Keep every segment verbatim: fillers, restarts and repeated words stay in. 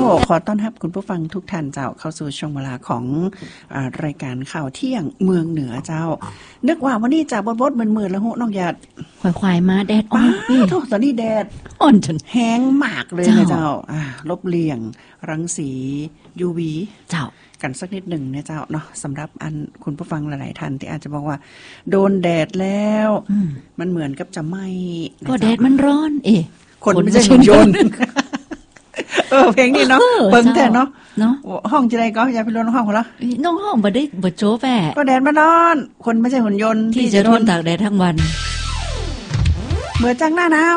ขอต้อนรับคุณผู้ฟังทุกท่านเจ้าเข้าสู่ช่วงเวลาของอ่ารายการข่าวเที่ยงเมืองเหนือเจ้านึกว่าวันนี้จะบดๆมืดๆแล้วโหน้องหยาดควายๆมาแดดอ่อนพี่โธ่ตอนนี้แดดอ่อนจนแห้งมากเลยนะเจ้าอ่าลบเลี่ยงรังสี ยู วีเจ้ากันสักนิดหนึ่งนะเจ้าเนาะสำหรับอันคุณผู้ฟังหลายๆท่านที่อาจจะบอกว่าโดนแดดแล้วมันเหมือนกับจะไหม้ก็แดดมันร้อนเอ๊ะคนไม่ใช่หุ่นยนต์เออเพลงนี้เนาะเบิ่งแต่เนาะเนาะห้องจะได้ก็อย่าไปรวนห้องเขาละน้องห้องบ่ได้บ่โจ๊แป่ก็แดดมันร้อนคนไม่ใช่หุ่นยนต์ที่จะทนตากแดดทั้งวันเมื่อจังหน้าหนาว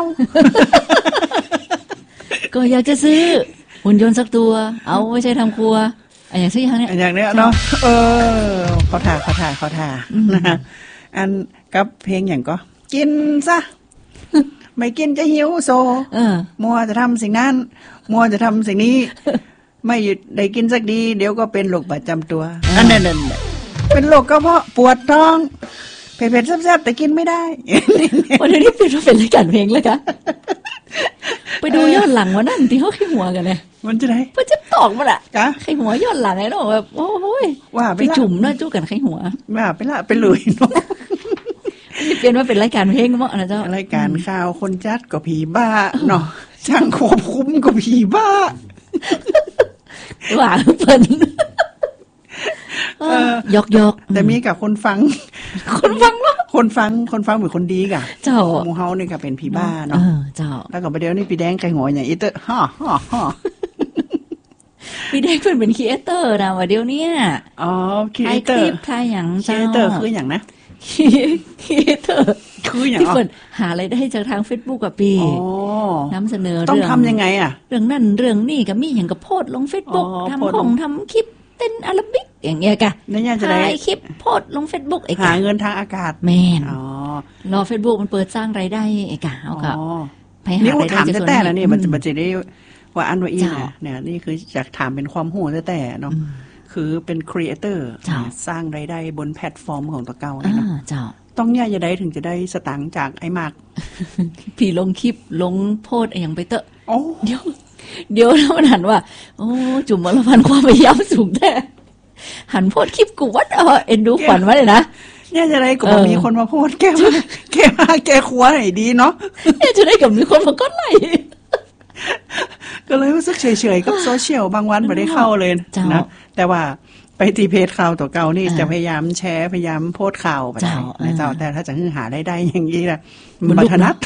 ก็อยากจะซื้อหุ่นยนต์สักตัวเอาไว้ใช้ทำครัวอย่างที่อย่างเนี้ยอย่างเนี้ยเนาะเออเขาถ่าเขาถ่าเขาถ่านะอันกับเพลงอย่างก็กินซะไม่กินจะหิวโซมัวจะทำสิ่งนั้นมัวจะทำสิ่งนี้ไม่หยุดได้กินสักดีเดี๋ยวก็เป็นโรคประจำตัวอันนั้นเป็นโรคกระเพาะปวดท้องเผ็ดๆแซ่บๆแต่กินไม่ได้วันนี้เป็นเป็นรายการเพลงเลยค่ะไปดูย้อนหลังวันนั้นที่เขาขี้หัวกันเลยมันจะได้เพื่อจะตอกมันอ่ะขี้หัวย้อนหลังไอ้เนาะแบบโอ้ยว่าไปจุ่มเนาะจุ่กันขี้หัวว่าไปละไปเลยเนาะนี่เป็นว่าเป็นรายการเพลงมั้งนะเจ้ารายการข่าวคนจัดก็ผีบ้าเนาะช่างควบคุมก็ผีบ้าว่าเพิ่นเออยอกๆแต่มีกับคนฟังคนฟังเนาะคนฟังคนฟังเหมือนคนดีกะเจ้าหมู่เฮานี่ก็เป็นผีบ้าเนาะเออเจ้าแล้วก็ประเดี๋ยวนี้พี่แดงไก่หัวอย่างอีเตอร์ฮ่อๆพี่แดงเพิ่นเป็นครีเอเตอร์นะว่าเดี๋ยวนี้อ๋อครีเอเตอร์ถ่ายหยังครีเอเตอร์คือหยังนะครีเอเตอร์คืออย่างที่เพิ่นหารายได้จากทาง Facebook กับพี่นำเสนอเรื่องต้องทำยังไงอ่ะเรื่องนั้นเรื่องนี้ก็มีหยังก็โพสต์ลง Facebook ทำของทำคลิปเต้นอาราบิกอย่างเงี้ยกะถ่ายคลิปโพสต์ลง Facebook ไอ้กะหาเงินทางอากาศแม่นอ๋อรอ Facebook มันเปิดสร้างรายได้ไอ้กะเฮาก็ไปหารายได้จากแต่ๆแล้วนี่มันจะมันจะได้ว่าอันว่าอีนะเนี่ยนี่คืออยากถามเป็นความรู้แต่ๆเนาะคือเป็นครีเอเตอร์สร้างรายได้บนแพลตฟอร์มของตัวเก่าเนี่ยเนาะต้องเนี่ยจะได้ถึงจะได้สตางค์จากไอ้มากพี่ลงคลิปลงโพสต์อย่างไปเตอะเดี๋ยวเดี๋ยวแล้วมันหันว่าโอ้จุ่มมลพันธ์ความพยายามสูงแท้หันโพสต์คลิปกูวัดเออเอ็นดูขวัญไว้เลยนะเนี่ยจะได้กับมีคนมาโพสต์แก้มาแก้มาแก้ครัวไหนดีเนาะเนี่ยจะได้กับมีคนมาก้อนไหลก็เลยรู้สึกเฉยๆกับโซเชียลบางวันไม่ได้เข้าเลยนะแต่ว่าไปที่เพจข่าวตัวเก่านี่จะพยายามแชร์พยายามโพสต์ข่าวไปนะเจ้าแต่ถ้าจะหาได้ได้อย่างนี้นะมันบัถนัด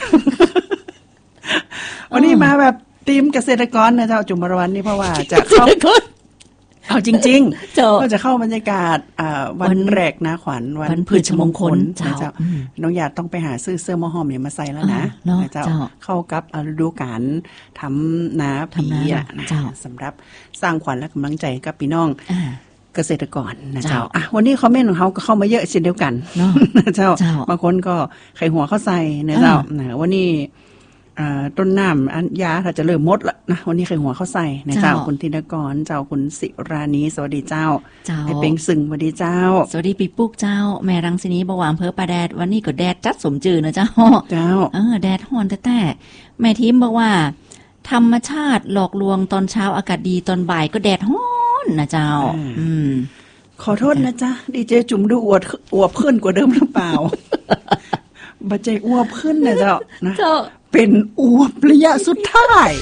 วันนี้มาแบบทีมเกษตรกรนะเจ้าจุมรวันนี่เพราะว่าจะเข้าเอาจริงๆก็จะเข้าบรรยากาศวันแรกนะขวัญวันพฤชมงคลนะเจ้าน้องหยาดต้องไปหาซื้อเสื้อมอหอมเนี่ยมาใส่แล้วนะเจ้าเข้ากับฤดูกาลทำนาผีอ่ะนะสำหรับสร้างขวัญและกำลังใจกับพี่น้องเกษตรกรนะเจ้าอ่ะวันนี้คอมเมนต์ของเขาก็เข้ามาเยอะเช่นเดียวกันนะเจ้าบางคนก็ไขหัวเข้าใส่นะเจ้านะวันนี้ต้นน้ำอันยาถ้าจะเริ่มมดละนะวันนี้ไขหัวเข้าใส่นะเจ้าคุณธินกรเจ้าคุณศิรานีสวัสดีเจ้าให้เป็งสึงสวัสดีเจ้าสวัสดีปีปุ๊กเจ้าแม่รังสินีบวางอำเภอปะแดดวันนี้ก็แดดจัดสมจืดนะเจ้าเจ้าเออแดดฮ้อนแต่แม่ทีมบอกว่าธรรมชาติหลอกลวงตอนเช้าอากาศดีตอนบ่ายก็แดดฮ้อนนะเจ้าอืมขอโทษนะจ๊ะดีเจจุ๋มดูอวดอวบขึ้นกว่าเดิมหรือเปล่าบัจเจอวบขึ้นนะเจ้านะเป็นอวบระยะสุดท้าย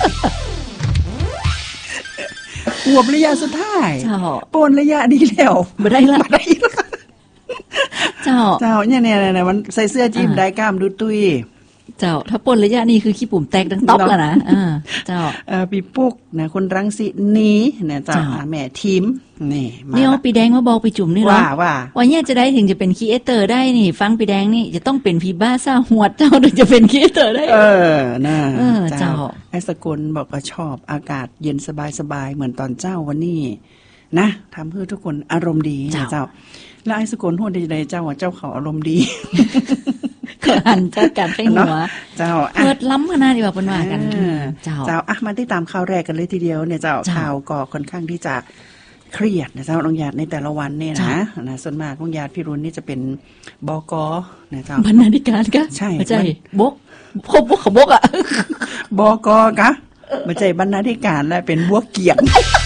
อวบระยะสุดท้ายปนระยะดีแล้วบ่ได้ละเจ้าเจ้าเนี่ยเนี่ยมันใส่เสื้อจิ้มได้กล้ามดูตุ้ยเจ้าถ้าปนระยะนี้คือขี้ปุ่มแตกดังต๊อบแล้วนะอ่าเจ้าเอ่อปีปุ๊กนะคนรังสินี้เนี่ยเจ้าแม่ทีมนี่มานี่เอาปีแดงมาบอกปีจุ่มนี่เนาะว่าว่าว่าเนี่ยจะได้ถึงจะเป็นครีเอเตอร์ได้นี่ฟังปีแดงนี่จะต้องเป็นผีบ้าซ่าหวดเจ้าถึงจะเป็นครีเอเตอร์ได้เออน่ะเจ้าไอ้สกลบอกว่าชอบอากาศเย็นสบายๆเหมือนตอนเจ้าวันนี้นะทำให้ทุกคนอารมณ์ดีเจ้าแล้วไอ้สกลพูดใดๆเจ้าว่าเจ้าเขาอารมณ์ดีก็หันจัดการให้หัวเจ้าเปิดล้ำขนาดดีกว่าเป็นว่ากันเจ้าเจ้าอ่ะมาที่ตามข่าวแรกกันเลยทีเดียวเนี่ยเจ้าข่าวก็ค่อนข้างที่จะเครียดนะเจ้าน้องหยาดในแต่ละวันเนี่ยนะนะส่วนมากน้องหยาดพี่รุ่นนี่จะเป็นบก.นะเจ้าบรรณาธิการก็ใช่ใช่บกครบบกขบกอ่ะบก.กะไม่ใช่บรรณาธิการแล้วเป็นบัวเกียง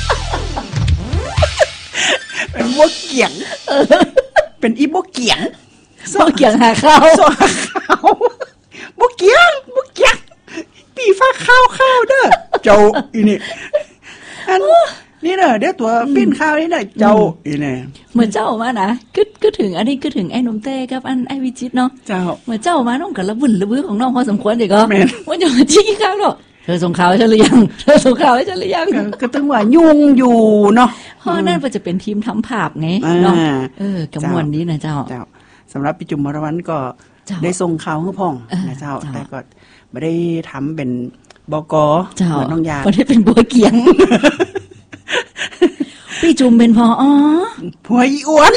เป็นบัวเกียงเป็นอีบัวเกียงบัวเกียงหาข้าวหาข้าวบัวเกียงบัวเกียงปีฟ้าข้าวข้าวเด้อเจ้าอีนี่อันนี่เด้อเดี๋ยวตัวปิ้นข้าวนี่เด้อเจ้าอีนี่เหมือนเจ้ามานะคือคือถึงอันนี้คือถึงไอ้นมเต้กับอันไอ้วิจิตเนาะเจ้าเหมือนเจ้ามาน้องกับระบุนระบื้อของน้องพอสมควรเด็กก็ว่าจะมาจี้ข้าวเนาะเธอส่งข่าวให้ฉันหรือยังเธอส่งข่าวให้ฉันหรือยังก็ต้องว่ายุ่งอยู่เนาะเพราะนั่นจะเป็นทีมทำภาพไงเนาะเออกำมวลนี้นะเจ้าเจ้าสำหรับพี่จุ๋มมรวันก็ได้ส่งข่าวให้พ่องนะเจ้าแต่ก็ไม่ได้ทำเป็นบก.เหมือนน้องยาไม่ได้เป็นบัวเกียงพี่จุ๋มเป็นพออ๋อผัวอีอ้วน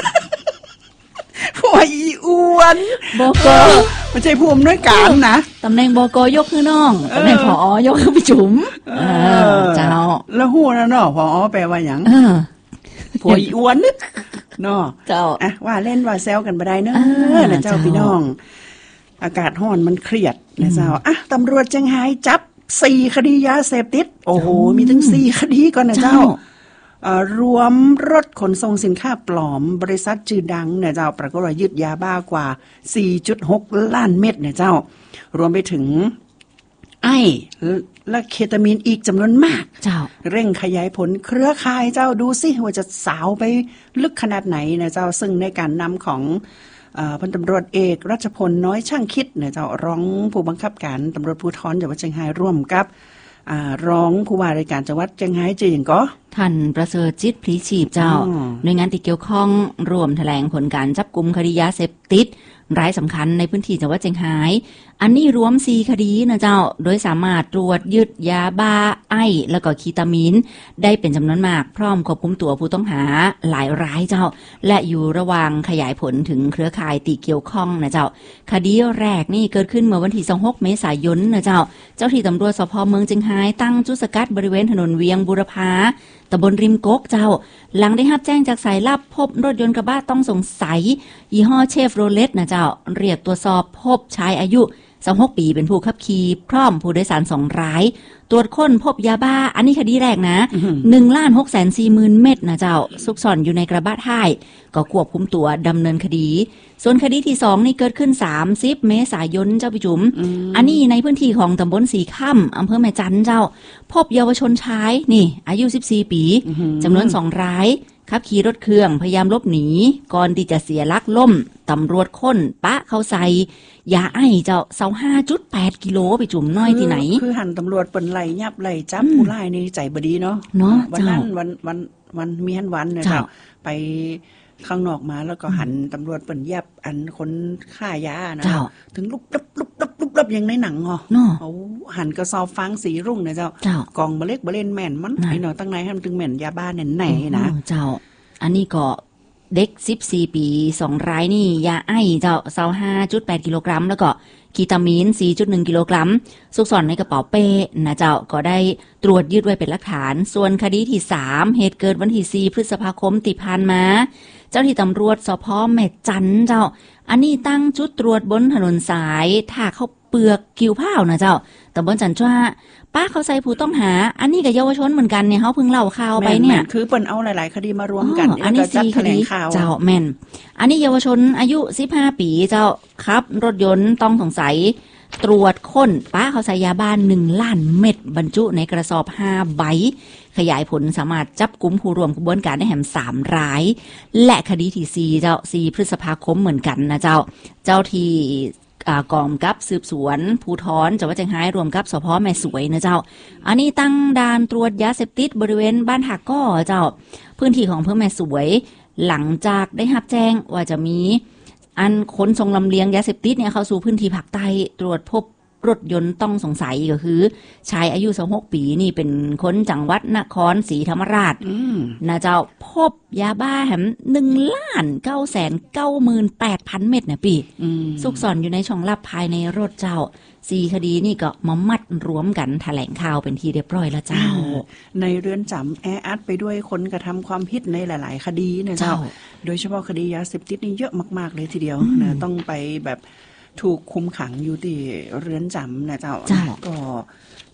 ผัวอีอ้วนบก. ไม่ใช่ผู้อำนวยการนะตำแหน่งบก.ยกคือน้องตำแหน่งพออ๋อยกคือพี่จุ๋มเจ้าแล้วฮู้นะเนาะพออ๋อแปลว่าหยังผัวอีอ้วนเนาะเจ้าอ่ะว่าเล่นว่าแซวกันบ่ได้เนาะนะเจ้าพี่น้องอากาศร้อนมันเครียดนะเจ้าอ่ะตำรวจเชียงรายจับสี่คดียาเสพติดโอ้โหมีถึงสี่คดีก่อนนะเจ้ารวมรถขนส่งสินค้าปลอมบริษัทชื่อดังเนี่ยเจ้าปรากฏว่ายึดยาบ้ากว่า สี่จุดหก ล้านเม็ดเนี่ยเจ้ารวมไปถึงไอและเคตามีนอีกจำนวนมากเจ้าเร่งขยายผลเครือข่ายเจ้าดูสิว่าจะสาวไปลึกขนาดไหนนะเจ้าซึ่งในการนำของพันตำรวจเอกรัชพลน้อยช่างคิดเนี่ยเจ้าร้องผู้บังคับการตำรวจภูธรจังหวัดเชียงรายร่วมกับร้องผู้ว่าราชการจังหวัดเชียงรายเจออย่างก็ท่านประเสริฐจิตพลีชีพเจ้าหน่วยงานที่เกี่ยวข้องรวมแถลงผลการจับกุมคดียาเสพติดรายสำคัญในพื้นที่จังหวัดเชียงรายอันนี้รวมสี่คดีนะเจ้าโดยสามารถตรวจยึดยาบ้าไอแล้วก็คีตามีนได้เป็นจำนวนมากพร้อมควบคุมตัวผู้ต้องหาหลายรายเจ้าและอยู่ระหว่างขยายผลถึงเครือข่ายที่เกี่ยวข้องนะเจ้าคดีแรกนี่เกิดขึ้นเมื่อวันที่ยี่สิบหกเมษายนนะเจ้าเจ้าที่ตำรวจสภ.เมืองเชียงรายตั้งจุดสกัดบริเวณถนนเวียงบูรพาตำบลริมกกเจ้าหลังได้รับแจ้งจากสายลับพบรถยนต์กระบะต้องสงสัยยี่ห้อเชฟโรเลตนะเจ้าเรียกตรวจสอบพบชายอายุยี่สิบหกปีเป็นผู้ขับขี่พร้อมผู้โดยสารสองรายตรวจค้นพบยาบ้าอันนี้คดีแรกนะ หนึ่งล้านหกแสนสี่หมื่น เม็ดนะเจ้าซุกซ่อนอยู่ในกระบะท้ายก็ควบคุมตัวดำเนินคดีส่วนคดีที่สองนี่เกิดขึ้นสามสิบเมษายนเจ้าพี่จุ๋มอันนี้ในพื้นที่ของตำบลสีค่ำอำเภอแม่จันเจ้าพบเยาวชนชายนี่อายุสิบสี่ปีจำนวนสองรายขับขี่รถเครื่องพยายามหลบหนีก่อนที่จะเสียหลักล้มตำรวจค้นปะเข้าใส่ยาไอเจ้าเศร้า ห้าจุดแปด กิโลไปจุ่มน้อยที่ไหนคือหันตำรวจเปิ้นไล่ยับไล่จับผู้ร้ายนี่ใจบ่ดีเนาะเนาะวันนั้นวันวันวันมีหันวันเนี่ยเจ้าไปข้างนอกมาแล้วก็หันตำรวจเปิ้นยับอันคนฆ่ายานะถึงลุบลับลุบลับลุบลับอย่างในหนังอ๋อโอ้หันกระสอบฟางสีรุ่งนะเจ้ากองบ่เล็กบ่เล่นแม่นมันไอ้เนาะตั้งไหนให้มันถึงแม่นยาบ้าแน่นไหนนะเจ้าอันนี้ก็เด็กสิบสี่ปีสองรายนี่ยาไอเจ้าเศร้า ห้าจุดแปด กิโลกรัมแล้วก็คีตามีน สี่จุดหนึ่ง กิโลกรัมซุกซ่อนในกระเป๋าเป้นะเจ้าก็ได้ตรวจยึดไว้เป็นหลักฐานส่วนคดีที่สามเหตุเกิดวันที่สี่พฤษภาคมที่ผ่านมาเจ้าที่ตำรวจสภ.แม่จันเจ้าอันนี้ตั้งจุดตรวจบนถนนสายท่าเข้าเปลือกกิ่วพร้าวนะเจ้าตำบลจันทราป้าเขาใส่ผู้ต้องหาอันนี้กับเยาวชนเหมือนกันเนี่ยเขาเพิ่งเล่าข่าวไปเนี่ยคือเปิ้นเอาหลายๆคดีมารวมกันอันนี้สี่คดีเจ้าแม่นอันนี้เยาวชนอายุสิบห้าปีเจ้าครับรถยนต์ต้องสงสัยตรวจค้นป้าเขาใส่ยาบ้านหนึ่งล้านเม็ดบรรจุในกระสอบห้าใบขยายผลสามารถจับกุมผู้ร่วมกระบวนการได้แหมสามรายและคดีที่สี่เจ้าสี่พฤษภาคมเหมือนกันนะเจ้าเจ้าที่กองกับสืบสวนภูธรจังหวัดเชียงรายรวมกับสภ.แม่สวยนะเจ้าอันนี้ตั้งด่านตรวจยาเสพติดบริเวณบ้านหากก้อเจ้าพื้นที่ของอำเภอแม่สวยหลังจากได้รับแจ้งว่าจะมีอันขนส่งลำเลียงยาเสพติดเนี่ยเข้าสู่พื้นที่ภาคใต้ตรวจพบรถยนต์ต้องสงสัยก็คือชายอายุสิบหกปีนี่เป็นคนจังหวัดนครศรีธรรมราชนะเจ้าพบยาบ้าแหมหนึ่งล้านเก้าแสนเก้าหมื่นแปดพันเม็ดนะปีซุกซ่อนอยู่ในช่องลับภายในรถเจ้าสี่คดีนี่ก็มามัดรวมกันแถลงข่าวเป็นที่เรียบร้อยแล้วเจ้าในเรือนจำแออัดไปด้วยคนกระทำความผิดในหลายๆคดีนะเจ้าโดยเฉพาะคดียาเสพติดนี่เยอะมากๆเลยทีเดียวนะต้องไปแบบถูกคุมขังอยู่ที่เรือนจำนะเจ้าก็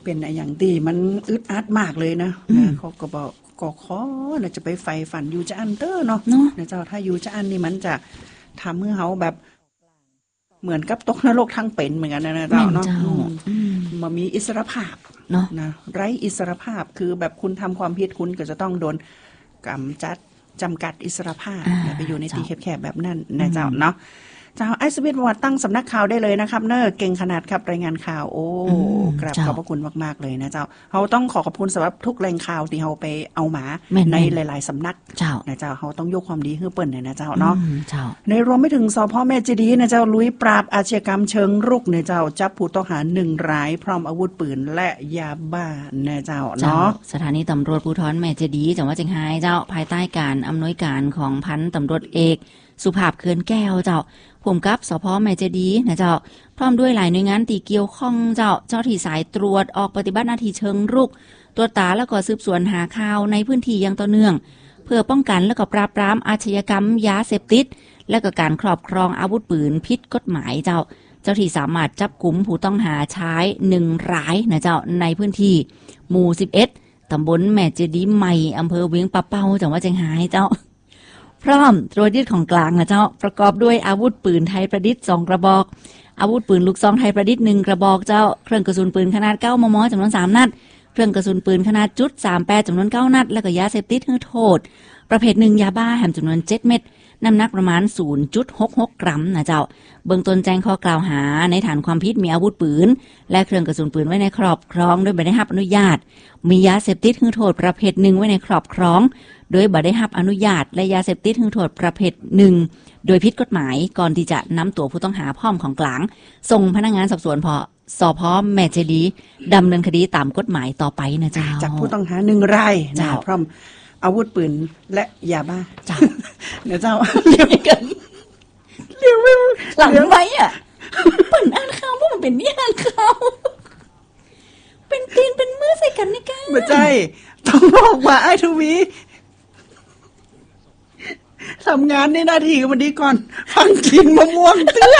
เป็นอย่างดีมันอึดอัดมากเลยนะนะเขาก็บอกก็ขอน่ะจะไปไฟฝันอยู่จะอันเตอร์เนาะนะเจ้าถ้าอยู่จะอันนี่มันจะทำให้เขาแบบเหมือนกับตกนรกทั้งเป็นเหมือนกันนะเจ้าเนาะมันมีอิสรภาพเนาะนะไร้อิสรภาพคือแบบคุณทำความผิดคุณก็จะต้องโดนกำจัดจำกัดอิสรภาพไปอยู่ในที่แคบๆแบบนั้นนะเจ้าเนาะเจ้าไอซ์วิทย์ประวัติตั้งสำนักข่าวได้เลยนะครับเนอะเก่งขนาดครับรายงานข่าวโอ้กราบขอบพระคุณมากๆเลยนะเจ้าเขาต้องขอขอบคุณสำหรับทุกแหล่งข่าวที่เขาไปเอามาในหลายๆสำนักนะเจ้าเขาต้องยกความดีให้เปิ้ลนะเจ้าเนาะในรวมไม่ถึงสพ.แม่เจดีย์นะเจ้าลุยปราบอาชญากรรมเชิงรุกนะเจ้าจับผู้ต้องหาหนึ่งรายพร้อมอาวุธปืนและยาบ้านะเจ้าเนาะสถานีตำรวจภูธรแม่เจดีย์จังหวัดเชียงรายเจ้าภายใต้การอำนวยการของพันตำรวจเอกสุภาพเขื่อนแก้วเจ้าผมกับสพ.แม่เจดีย์นะเจ้าพร้อมด้วยหลายหน่วยงานที่เกี่ยวข้องเจ้าเจ้าที่สายตรวจออกปฏิบัติหน้าที่เชิงรุกตรวจตาแล้วก็สืบสวนหาข่าวในพื้นที่อย่างต่อเนื่องเพื่อป้องกันและก็ปราบปรามอาชญากรรมยาเสพติดและก็การครอบครองอาวุธปืนผิดกฎหมายเจ้าเจ้าที่สามารถจับกุมผู้ต้องหาชายหนึ่งรายนะเจ้าในพื้นที่หมู่สิบเอ็ดตำบลแม่เจดีย์ใหม่อำเภอเวียงปะเป้าจังหวัดเชียงรายเจ้าพร้อมตรวจยึดของกลางนะเจ้าประกอบด้วยอาวุธปืนไทยประดิษฐ์สองกระบอกอาวุธปืนลูกซองไทยประดิษฐ์หนึ่งกระบอกเจ้าเครื่องกระสุนปืนขนาดเก้ามมจำนวนสามนัดเครื่องกระสุนปืนขนาดจุดสามแปดจำนวนเก้านัดและก็ยาเสพติดให้โทษประเภทหนึ่งยาบ้าแหมจำนวนเจ็ดเม็ดน้ำหนักประมาณ ศูนย์จุดหกหก กรัมนะเจ้าเบื้องต้นแจ้งข้อกล่าวหาในฐานความผิดมีอาวุธปืนและเครื่องกระสุนปืนไว้ในครอบครองโดยไม่ได้รับอนุญาตมียาเสพติดให้โทษประเภทหนึ่งไว้ในครอบครองโดยบ่ได้รับอนุญาตและยาเสพติดให้โทษประเภทหนึ่งโดยผิดกฎหมายก่อนที่จะนำตัวผู้ต้องหาพร้อมของกลางส่งพนักงานสอบสวนพอสพ.แม่เจดีย์ดำเนินคดีตามกฎหมายต่อไปนะเจ้าจับผู้ต้องหาหนึ่งรายนะพร้อมอาวุธปืนและยาบ้าเจ้าเดี๋ยวเจ้าเรียกกันเรียกหลังไว้อ่ะเปิ่นอ่านข่าวพวกมันเป็นนี่อ่านข่าวเป็นตีนเป็นมือใส่กันนี่กันไม่ใช่ต้องบอกว่าไอ้ทวีทำงานในหน้าที่วันนี้ก่อนฟังกินมะม่วงเตื้อ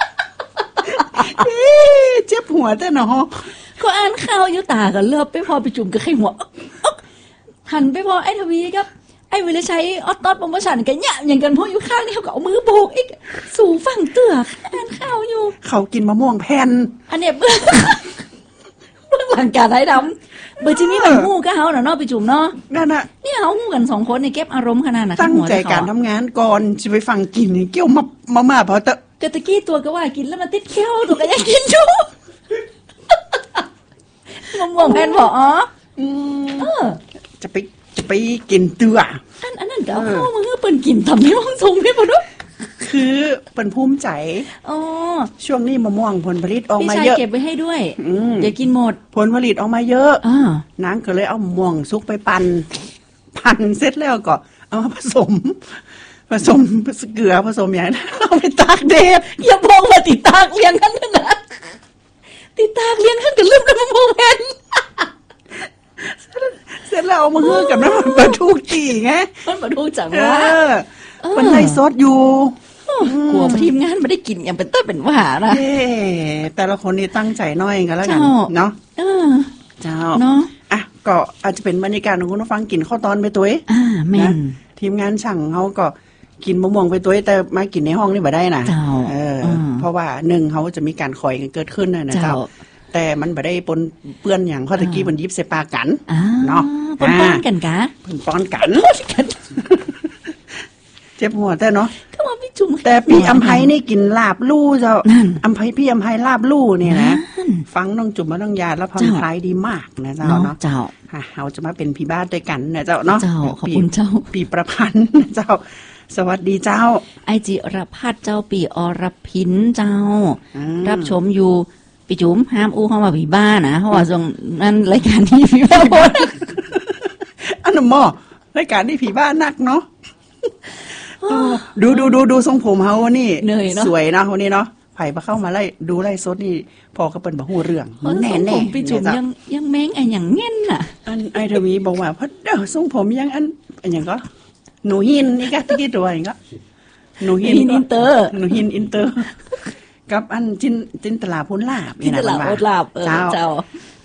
เจ็บหัวแต่เนาะก็อ่านข่าวอยู่ตากันเลิบไปพอไปจุ่มกับไข่หัวหันไปพอไอ้ทวีครับไอ้วิเลชัยออตตอดโปรโมชั่นกันเนี่ยอย่างกันพวกอยู่ข้างนี่เขาก็เอามือโบกอีกสู่ฝั่งเตื้ออ่านข่าวอยู่เขากินมะม่วงแผ่นอันเนี้ยเบื้องเบื้องหลังการไอ้ดำเบอร์จิมี่มันหู้ก็เฮาเนาะไปจุ่มเนาะนั่นน่ะเนี่ยเฮาหู้กันสองคนในเก็บอารมณ์ขนาดน่ะตั้งใจการทำงานก่อนจะไปฟังกินเกี่ยวมามาม่าเพราะตะกะตะกี้ตัวก็ว่ากินแล้วมันติดเขี้ยวตัวก็ยังกินอยู่มะม่วงแผ่นบ่อ๋ออืมจะไปจะไปกินเตื้ออันอันนั้นก็เข้ามาเปิ้นกินทำให้ห้องทรงให้บ่ด้วยคือเปิ้นภูมิใจอ๋อช่วงนี้มะม่วงผลผลิตออกมาเยอะพี่ชายเก็บไว้ให้ด้วยอย่ากินหมดผลผลิตออกมาเยอะอ่านางก็เลยเอามะม่วงสุกไปปั่นปั่นเสร็จแล้วก็เอามาผสมผสมเกลือผสมอย่างนั้นเอาไปตากแดดอย่าบอกว่าติดตากเลี้ยงกันนะติดตากเลี้ยงกันก็ลืมแล้วมะม่วงแผ่นเสร็จแล้วเอามาฮือกับน้ำมันปลาทูกี่ไงมันปลาทูจังว่ามันไล่ซดอยู่กลัวทีมงานไม่ได้กินอย่างเป็นต้นเป็นว่านะแต่ละคนนี่ตั้งใจน้อยกันแล้วกันเนาะเจ้าเนาะอ่ะก็อาจจะเป็นบรรยากาศของคุณผู้ฟังกินข้าวตอนไปตัวอ่าแม่นทีมงานช่างเขาก็กินมะม่วงไปตัวแต่มากินในห้องนี่บ่ได้นะเออเพราะว่าหนึ่งเขาจะมีการคอยกันเกิดขึ้นนะเจ้าแต่มันบ่ได้ปนเปื้อนอย่างข้อตะกี้มันยิบใส่ปากกันเนาะปนป้อนกันกะปนป้อนกันเจ็บหัวแต่เนาะก็ว่าพี่จุ่มแต่พี่อำไพนี่กินลาบลู่เจ้าอำไพพี่อำไพลาบลู่เนี่ยนะฟังน้องจุ่มมาน้องยาแล้วผ่อนคลายดีมากนะเจ้าเนาะเจ้าเราจะมาเป็นพี่บ้านด้วยกันนะเจ้าเนาะเจ้าขอบคุณเจ้าปีประพันธ์เจ้าสวัสดีเจ้าไอจิรพัฒน์เจ้าปีอรพินเจ้ารับชมอยู่พี่จุ๋มห้ามอู้เข้ามาผีบ้านนะเพราะว่าตรงนั้นรายการที่ผีบ้านอันนั้นหม้อรายการที่ผีบ้านนักเนาะดูดูดูดูทรงผมเฮาวันนี้สวยนะวันนี้เนาะไผ่มาเข้ามาไล่ดูไล่ซดนี่พอก็เป็นบ่ฮู้เรื่องแน่แน่พี่จุ๋มยังยังแม้งไอ้อย่างเงี้ยน่ะอันไอทวีบอกว่าเพราะเด้อทรงผมยังอันอันอย่างก็หนูหินนี่ก็ตะกี้ตัวอย่างก็หนูหินอินเตอร์หนูหินอินเตอร์กับอันจินจินตลาพูนลาบจินตลาพูนลาบเจ้า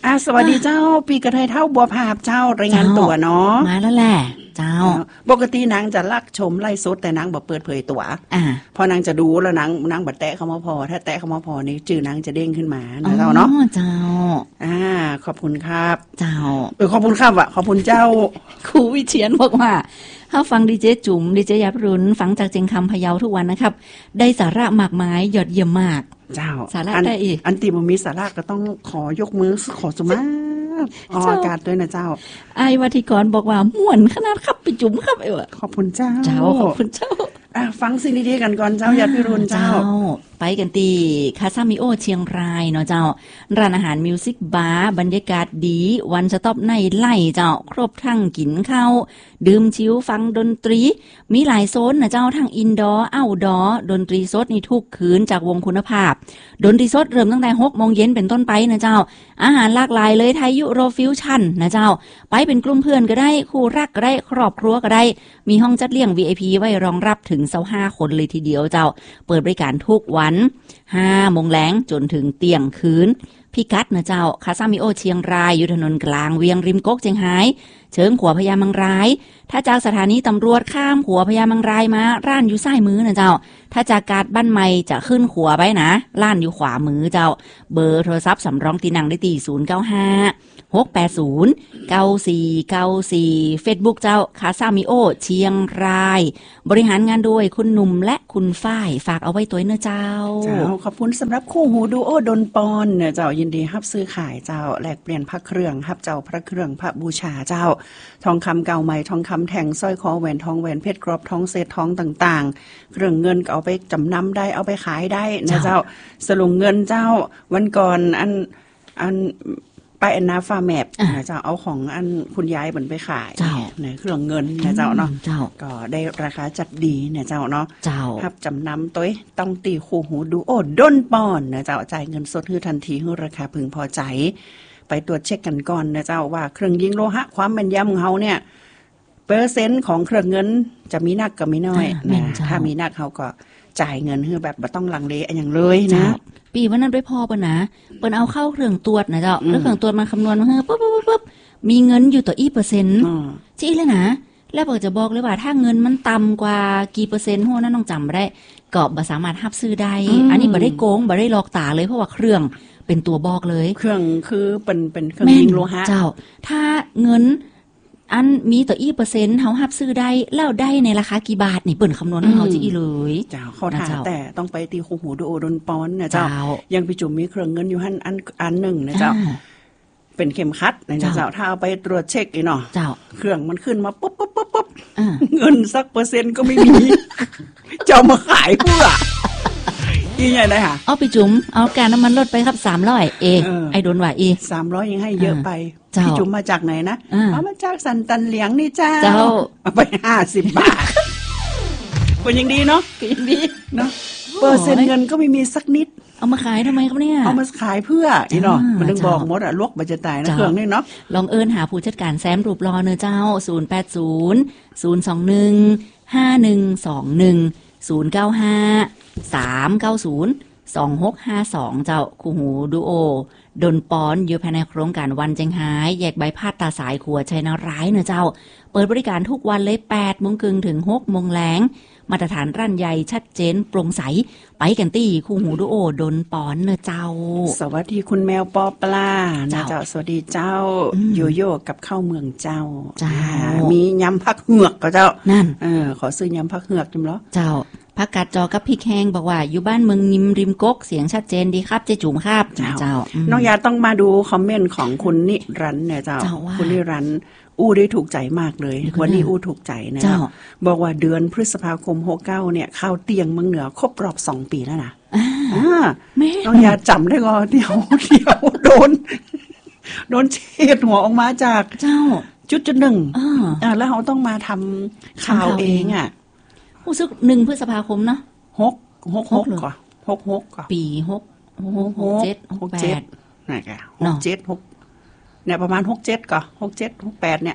อ่ะสวัสดีเจ้าปีกระเทยเท่าบัวภาพเจ้ารายงานตัวเนาะมาแล้วแหละเจ้าปกตินางจะลักชมไล่สดแต่นางบ่เปิดเผยตัวอ่าพอนางจะดูแล้วนางนางบ่แตะเขามาพอถ้าแตะเขามาพอนี่ชื่อนางจะเด้งขึ้นมานะเจ้าเนาะเจ้าอ่าขอบคุณครับเจ้าเออขอบคุณครับอ่ะขอบคุณเจ้าครูวิเชียรบอกว่าถ้าฟังดีเจจุ๋มดีเจยาพรุนฟังจากเจงคำพะเยาทุกวันนะครับได้สาระมากมายยอดเยี่ยมมากเจ้าสาระได้อีกอันตีมันมีสาระก็ต้องขอยกมือขอสมาออกอากาศด้วยนะเจ้าไอ้วัธิกรบอกว่าม่วนขนาดครับไปจุ๋มครับไอ้วะขอบคุณเจ้าเจ้าขอบคุณเจ้าอ่ะฟังสิ่งดีๆกันก่อนเจ้าญาติพี่รุ่นเจ้าไปกันตีคาซามิโอเชียงรายเนาะเจ้าร้านอาหารมิวสิกบาร์บรรยากาศดีวันสต็อปในไล่เจ้าครบทั้งกินข้าวดื่มชิวฟังดนตรีมีหลายโซนนะเจ้าทั้งอินดอร์เอาท์ดอร์ดนตรีสดในทุกคืนจากวงคุณภาพดนตรีสดเริ่มตั้งแต่หกโมงเย็นเป็นต้นไปนะเจ้าอาหารหลากหลายเลยไทยยุโรฟิวชั่นนะเจ้าไปเป็นกลุ่มเพื่อนก็ได้คู่รักก็ได้ครอบครัวก็ได้มีห้องจัดเลี้ยง วี ไอ พี ไว้รองรับถึงยี่สิบห้าคนเลยทีเดียวเจ้าเปิดบริการทุกวันห้าโมงแล้งจนถึงเที่ยงคืนพิกัดนะเจ้าคาซามิโอเชียงรายอยู่ถนนกลางเวียงริมก๊กเจียงไฮ้เชิงขัวพญามังรายถ้าจากสถานีตำรวจข้ามขัวพญามังรายมาร้านอยู่ซ้ายมือนะเจ้าถ้าจากกาดบ้านใหม่จะขึ้นขัวไปนะร้านอยู่ขวามือเจ้าเบอร์โทรศัพท์สำรองตีนังได้ตีศูนย์เก้าห้าหกแปดศูนย์เก้าสี่เก้าสี่เฟซบุ๊กเจ้าคาซามิโอเชียงรายบริหารงานโดยคุณหนุ่มและคุณฝ้ายฝากเอาไว้ตัวเนื้อเจ้าเจ้าขอบคุณสำหรับคู่หูดูโอดนปอนเนี่ยเจ้ายินดีรับซื้อขายเจ้าแลกเปลี่ยนพระเครื่องรับเจ้าพระเครื่องพระบูชาเจ้าทองคำเก่าใหม่ทองคำแท่งสร้อยคอแหวนทองแหวนเพชรกรอบทองเศษทองต่างๆเครื่องเงินก็เอาไปจำนำได้เอาไปขายได้นะเจ้าสลุงเงินเจ้าวันก่อนอันอันไปแอนนาฟาร์แมปนะเจ้าเอาของอันคุณยายเหมือนไปขายเนี่ยเครื่องเงินนะเจ้าเนาะก็ได้ราคาจัดดีเนี่ยเจ้าเนาะครับจำนำตัวต้องตีคู่หูดูโอด้นปอนนะเจ้าจ่ายเงินสดให้ทันทีให้ราคาพึงพอใจไปตรวจเช็คกันก่อนนะเจ้าว่าเครื่องยิงโลหะความแม่นยำของเขาเนี่ยเปอร์เซ็นต์ของเครื่องเงินจะมีนักกับมีน้อยนะถ้ามีนักเขาก็จ่ายเงินคือแบบไม่ต้องลังเลอย่างเลยนะปีวันนั้นด้วยพ่อปะนะเปิ้นเอาเข้าเครื่องตรวจนะเจ้าแล้วเครื่องตรวจมาคำนวณมาเฮ้อปุ๊บปุ๊บปุ๊บมีเงินอยู่ต่ออีเปอร์เซ็นต์จี้เลยนะแล้วเปิดจะบอกเลยว่าถ้าเงินมันต่ำกว่ากี่เปอร์เซ็นต์โหนั้นต้องจำไม่ได้ก็บ่สามารถรับซื้อได้อันนี้บ่ได้โกงบ่ได้หลอกตาเลยเพราะว่าเครื่องเป็นตัวบอกเลยเครื่องคือเป็นเป็นเครื่องยิงโลหะเจ้าถ้าเงินอันมีต่ออีเปอร์เซ็นต์เฮารับซื้อได้แล้วได้ในราคากี่บาทนี่เปิ้นคำนวณให้เฮาจิอีเลยเจ้าเขาถามแต่ต้องไปตีคู่หูดูโอดนปอนนะเจ้ายังไปจุ่มมีเครื่องเงินอยู่หั่นอันอันนึงนะเจ้าเป็นเข็มขัดนะเจ้าถ้าเอาไปตรวจเช็คอีเนาะเจ้าเครื่องมันขึ้นมาปุ๊บปุ๊บปุ๊บปุ๊บเงินสักเปอร์เซ็นต์ก็ไม่มีจะเอามาขายเพื่ออีไงได้ค่ะเอาไปจุ่มเอาการน้ำมันลดไปครับสามร้อยเอไอ้โดนว่าอีสามร้อยยังให้เยอะไปพี่จุ่มมาจากไหนนะเอามาจากสันตันเหลียงนี่เจ้าเจ้าเอาไปห้าสิบบาทก็ยังดีเนาะก็ยังดีเนาะเปอร์เซ็นต์เงินก็ไม่มีสักนิดเอามาขายทำไมครับเนี่ยเอามาขายเพื่ออีเนาะมันต้องบอกหมดอะลวกบัจจตายนะเครื่องนี่เนาะลองเอิญหาผู้จัดการแซมรูปรอเนอะเจ้าศูนย์แปดศูนย์ ศูนย์สองหนึ่ง ห้าหนึ่งสองหนึ่ง ศูนย์เก้าห้า สามเก้าศูนย์ สองหกห้าสองเจ้าคู่หูดูโอดนปอนอยู่ภายในโครงการวันเจงไฮ้แยกใบพาดตาสายขัวชัยนาร้ายเนอะเจ้าเปิดบริการทุกวันเลยแปดโมงครึ่งถึงหกโมงแล้งมาตรฐานรั่นใหญ่ชัดเจนโปร่งใสไปกันตี้คู่หูดูโอดนปอนเนอะเจ้าสวัสดีคุณแมวปอปลานะเจ้าสวัสดีเจ้าโยโย่กับข้าวเมืองเจ้าเจ้ามียำผักเหือกก็เจ้านั่นเออขอซื้อยำผักเหือกจำเหรอเจ้าผักกาดจอกับพริกแห้งบอกว่าอยู่บ้านเมืองนิมริมก๊กเสียงชัดเจนดีครับเจ๊จุ๋มครับเจ้าน้องยาต้องมาดูคอมเมนต์ของคุณนิรันดร์เนี่ยเจ้าคุณนิรันดร์อู้ได้ถูกใจมากเลยวันนี้อู้ถูกใจนะบอกว่าเดือนพฤษภาคมหกเก้าเนี่ยข้าวเตียงเมืองเหนือครบรอบสองปีแล้วนะน้องยาจำได้ก็เดี๋ยวเดี๋ยวโดนโดนเช็ดหัวออกมาจากเจ้าจุดจุดหนึ่งอ่าแล้วเขาต้องมาทำข่าวเองอ่ะรู้สึกหนึ่งพฤษภาคมเนาะหกหกหกก่อนหกหกก่อนปีหกหกหกเจ็ดหกแปดนี่แกหกเจ็ดหกเนี่ยประมาณหกเจ็ดก่อนหกเจ็ดหกแปดเนี่ย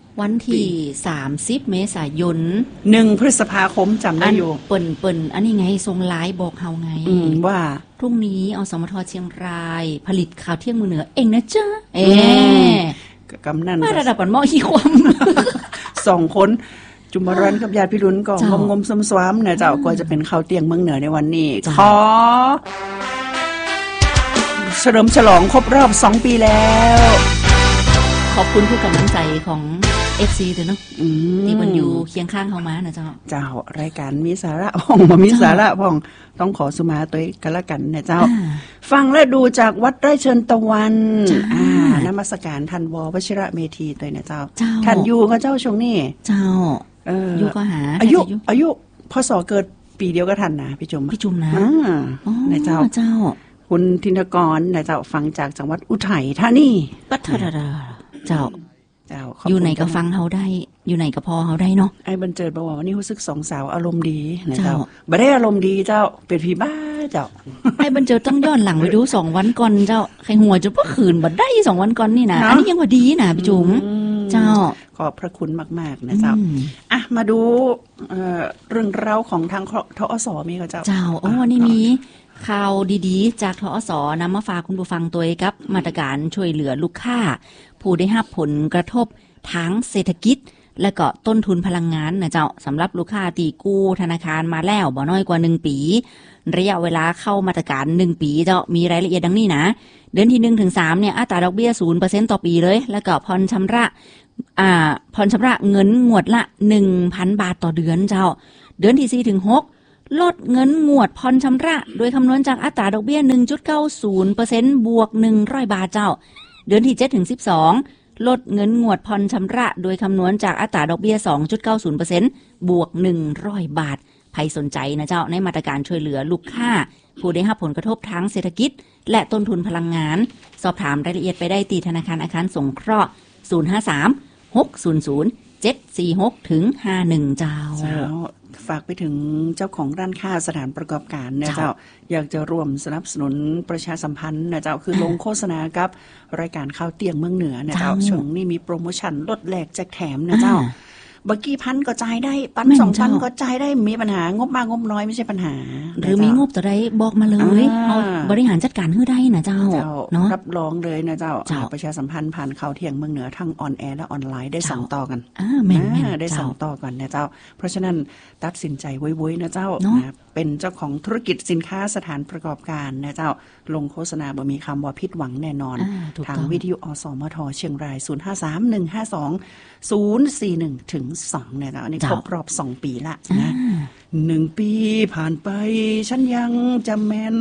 วันที่สามสิบเมษายนหนึ่งพฤษภาคมจำได้อยู่เปิ่นเปิ่นอันนี้ไงทรงไลน์บอกเฮาไงว่าพรุ่งนี้อสมทเชียงรายผลิตข่าวเที่ยงมื้อเหนือเองนะจ๊ะเอ๊กำนันมาระดับปันหม้อขี้ความสองคนจุมรันกับญาติพี่รุนก็งมงมซ้ำซ้ำเนี่ยเจ้าก็จะเป็นข่าวเตียงเมืองเหนือในวันนี้ขอเฉลิมฉลองครบรอบสองปีแล้วขอบคุณทุกกำลังใจของ เอฟ ซี ด้วยเนาะที่มันอยู่เคียงข้างเฮามานะเจ้าเจ้ารายการมีสาระพ่องบ่มีสาระพ่องต้องขอสุมาตัวกันละกันนะเจ้าฟังและดูจากวัดไร่เชิญตะวันอ่านมัสการท่านววชิระเมธีตัวนะเจ้าท่านอยู่กับเจ้าช่วงนี้เจ้าเอออยู่ก็หาอายุอายุพศเกิดปีเดียวกับท่านนะพี่จุ๋มพี่จุ๋มนะอ๋อนะเจ้าเจ้าคุณธินกรนะเจ้าฟังจากจังหวัดอุทัยธานีปัทรดาเจ้าอยู่ไหนก็ฟังเฮาได้อยู่ไหนก็พอเฮาได้เนาะไอ้บรรเจิดบอกว่าวันนี้รู้สึกสองสาวอารมณ์ดีนะเจ้าบ่ได้อารมณ์ดีเจ้าเป็นผีบ้าเจ้าไอ้บรรเจิดต้องย้อนหลังไปดูสองวันก่อนเจ้าใครหัวจะเมื่อคืนบ่ได้สองวันก่อนนี่นะอันนี้ยังว่าดีนะพี่จุ๋มเจ้าขอบพระคุณมากๆนะเจ้าอ่ะมาดูเอ่อเรื่องราวของทางทอสมีก็เจ้าเจ้าโอ้วันนี้มีข่าวดีๆจากทอสนำมาฝากคุณผู้ฟังตัวกับมาตรการช่วยเหลือลูกค้าผู้ได้รับผลกระทบทางเศรษฐกิจและก็ต้นทุนพลังงานนะเจ้าสำหรับลูกค้าที่กู้ธนาคารมาแล้วบ่น้อยกว่าหนึ่งปีระยะเวลาเข้ามาตรการหนึ่งปีเจ้ามีรายละเอียดดังนี้นะเดือนที่หนึ่งถึงสามเนี่ยอัตราดอกเบี้ย ศูนย์เปอร์เซ็นต์ ต่อปีเลยแล้วก็ผ่อนชำระอ่าผ่อนชำระเงินงวดละ หนึ่งพัน บาทต่อเดือนเจ้าเดือนที่สี่ถึงหกลดเงินงวดผ่อนชำระโดยคำนวณจากอัตราดอกเบี้ย หนึ่งจุดเก้าศูนย์เปอร์เซ็นต์ บวกหนึ่งร้อยบาทเจ้าเดือนที่เจ็ดถึงสิบสองลดเงินงวดผ่อนชำระโดยคำนวณจากอัตราดอกเบี้ย สองจุดเก้าศูนย์เปอร์เซ็นต์ บวกหนึ่งร้อยบาทใครสนใจนะเจ้าในมาตรการช่วยเหลือลูกค้าผู้ได้รับผลกระทบทางเศรษฐกิจและต้นทุนพลังงานสอบถามรายละเอียดไปได้ที่ธนาคารอาคารสงเคราะห์ศูนย์ ห้า สาม หก ศูนย์ ศูนย์ เจ็ด สี่ หก ถึง ห้าสิบเอ็ด เจ้าฝากไปถึงเจ้าของร้านค้าสถานประกอบการนะเจ้าอยากจะร่วมสนับสนุนประชาสัมพันธ์นะเจ้าคือลงโฆษณากับรายการข่าวเตียงเมืองเหนือนะเจ้าช่วงนี้มีโปรโมชั่นลดแลกแจกแถมนะเจ้าบักกี้พันก็จ่ายได้ปันสองพันก็จ่ายได้มีปัญหางบมากงบน้อยไม่ใช่ปัญหาหรือมีงบต่อได้บอกมาเลยเอาบริหารจัดการให้ได้นะเจ้าเนาะรับรองเลยนะเจ้าประชาสัมพันธ์ผ่านข่าวเที่ยงเมืองเหนือทั้งออนแอร์และออนไลน์ได้สองต่อกันอ่าแม่นได้สองต่อกันนะเจ้าเพราะฉะนั้นตัดสินใจไว้ๆนะเจ้าเป็นเจ้าของธุรกิจสินค้าสถานประกอบการนะเจ้าลงโฆษณาบ่มีคำว่าผิดหวังแน่นอนทางวิทยุอสมทเชียงรายศูนย์ ห้า สาม หนึ่ง ห้า สอง ศูนย์ สี่ หนึ่ง ถึง สองเนี่ยนะนี่ครบรอบสองปีละนะหนึ่งปีผ่านไปฉันยังจำแม่น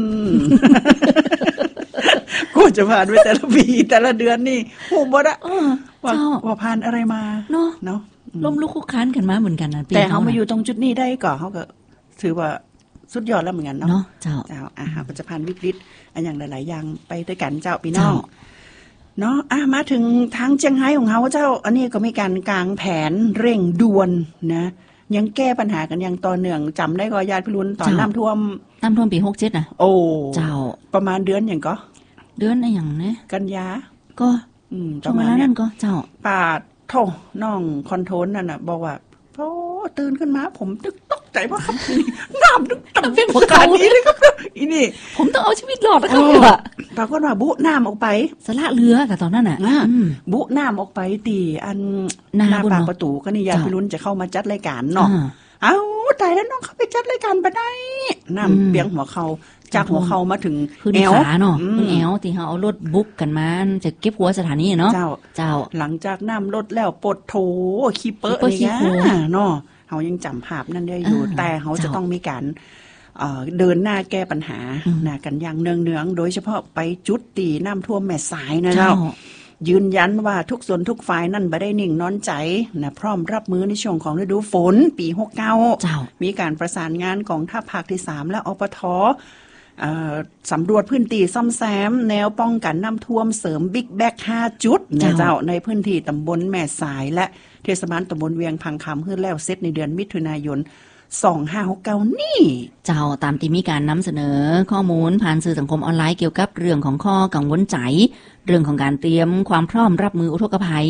กูจะผ่านไปแต่ละปีแต่ละเดือนนี่โหบ่ได้ว่าว่าผ่านอะไรมาเนาะเนาะล้มลุกคุกคานกันมาเหมือนกันนะแต่เขามาอยู่ตรงจุดนี้ได้ก่อเขาก็ถือว่าสุดยอดแล้วเหมือนกันเนาะเจ้าเจ้าอ่าก็จะผ่านวิกฤตอันอย่างหลายๆอย่างไปด้วยกันเจ้าพี่น้องเนาะอ่ะมาถึงทางเชียงไฮ้ของเขาเจ้าอันนี้ก็มีการกางแผนเร่งด่วนนะยังแก้ปัญหากันอย่างต่อเนื่องจำได้ก็ญาติพี่รุนตอนน้ำท่วมน้ำท่วมปีหกสิบเจ็ดน่ะโอ้เจ้าประมาณเดือนอย่างก็เดือนอะไรอย่างนะกันยาก็อืมประมาณนั้นก็เจ้าปาดโถน้องคอนโทรลนั่นน่ะบอกว่าโอ้ตื่นขึ้นมาผมตึกตกใจว่าครับน้ำตึกต่ำเป็นประการนี้เลยครับอีนี่ผมต้องเอาชีวิตรอดนะครับว่าปรากฏว่าบุน้ำออกไปสละเรือแต่ตอนนั้นน่ะบุน้ำออกไปตีอันหน้าปากประตูก็นี่ญาติพี่รุนจะเข้ามาจัดรายการเนาะเอ้าตายแล้วน้องเขาไปจัดรายการบ่ได้น้ำเปียงหัวเขาจากหัวเขามาถึงแอวเนาะคุณแอวที่เขาเอารถบุ๊กกันมาจะเก็บหัวสถานีเนาะเจ้าเจ้าหลังจากน้ำลดแล้วปดโถขี้เปอะนี่เนาะเขายังจำภาพนั่นได้อยู่แต่เขาจะต้องมีการเดินหน้าแก้ปัญหานะกันอย่างเนืองๆโดยเฉพาะไปจุดตีน้ำท่วมแม่สายนะเจ้ายืนยันว่าทุกส่วนทุกฝ่ายนั่นไม่ได้นิ่งนอนใจนะพร้อมรับมือในช่วงของฤดูฝนปีหกสิบเก้ามีการประสานงานของทัพภาคที่สามและอปท.สำรวจพื้นที่ซ่อมแซมแนวป้องกันน้ำท่วมเสริมบิ๊กแบ็กห้าจุดนะเจ้าในพื้นที่ตำบลแม่สายและเทศบาลตำบลเวียงพังคำขึ้นแล้วเสร็จในเดือนมิถุนายนสองพันห้าร้อยหกสิบเก้านี่เจ้าตามที่มีการนำเสนอข้อมูลผ่านสื่อสังคมออนไลน์เกี่ยวกับเรื่องของข้อกังวลใจเรื่องของการเตรียมความพร้อมรับมืออุทกภัย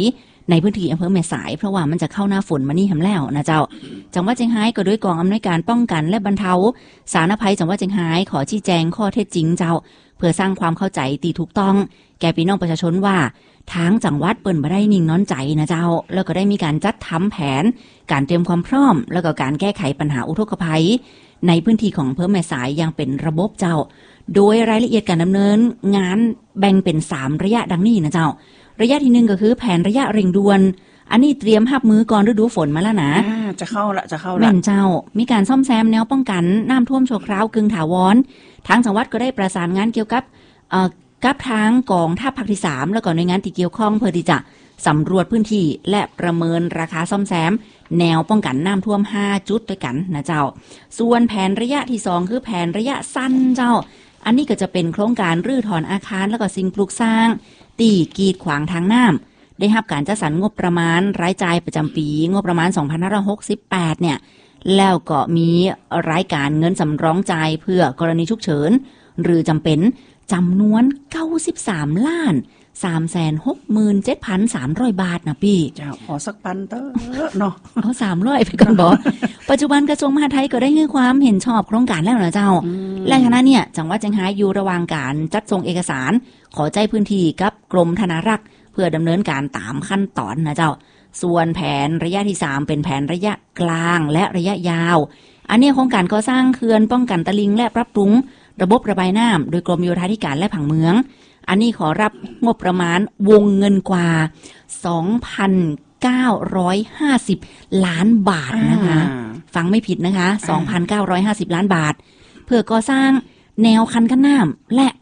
ในพื้นที่อำเภอแม่สายเพราะว่ามันจะเข้าหน้าฝนมานี่หำแล้วนะเจ้าจังหวัดเชียงรายก็ด้วยกองอำนวยการป้องกันและบรรเทาสาธารณภัยจังหวัดเชียงรายขอชี้แจงข้อเท็จจริงเจ้าเพื่อสร้างความเข้าใจตีถูกต้องแก่พี่น้องประชาชนว่าทางจังหวัดเปิ้นบ่ได้นิ่งนอนใจนะเจ้าแล้วก็ได้มีการจัดทำแผนการเตรียมความพร้อมแล้วก็การแก้ไขปัญหาอุทกภัยในพื้นที่ของอำเภอแม่สายอย่างเป็นระบบเจ้าโดยรายละเอียดการดำเนินงานแบ่งเป็นสามระยะดังนี้นะเจ้าระยะที่หนึ่งก็คือแผนระยะเร่งด่วนอันนี้เตรียมรับมือก่อนฤดูฝนมาแล้วนะจะเข้าละจะเข้าละแม่นเจ้ามีการซ่อมแซมแนวป้องกันน้ำท่วมชั่วคราวกึ่งถาวรทางจังหวัดก็ได้ประสานงานเกี่ยวกับเอ่อกับทางกองทัพภาคที่สามแล้วก็หน่วยงานที่เกี่ยวข้องเพื่อที่จะสำรวจพื้นที่และประเมินราคาซ่อมแซมแนวป้องกันน้ำท่วมห้าจุดด้วยกันนะเจ้าส่วนแผนระยะที่สองคือแผนระยะสั้นเจ้าอันนี้ก็จะเป็นโครงการรื้อถอนอาคารแล้วก็สิ่งปลูกสร้างตีกีดขวางทางน้ำได้รับการจัดสรรงบประมาณรายจ่ายประจำปีงบประมาณสองพันห้าร้อยหกสิบแปดเนี่ยแล้วก็มีรายการเงินสำรองจ่ายเพื่อกรณีฉุกเฉินหรือจำเป็นจำนวนเก้าสิบสามล้านสามแสนหกหมื่นเจ็ดพันสามร้อยบาทนะพี่เจ้าขอสักพันเตอเนาะเอาสามร้อยไปก่อนบอกปัจจุบันกระทรวงมหาดไทยก็ได้ให้ความเห็นชอบโครงการแล้วนะเจ้าและขณะเนี่ยจังหวัดเชียงรายอยู่ระหว่างการจัดส่งเอกสารขอใจพื้นที่กับกรมธนารักษ์เพื่อดำเนินการตามขั้นตอนนะเจ้าส่วนแผนระยะที่สามเป็นแผนระยะกลางและระยะยาวอันนี้โครงการก่อสร้างเขื่อนป้องกันตลิ่งและปรับปรุงระบบระบายน้ำโดยกรมโยธาธิการและผังเมืองอันนี้ขอรับงบประมาณวงเงินกว่า สองพันเก้าร้อยห้าสิบ ล้านบาทนะคะฟังไม่ผิดนะคะ สองพันเก้าร้อยห้าสิบ ล้านบาทเพื่อก่อสร้างแนวคันกั้นน้ำและ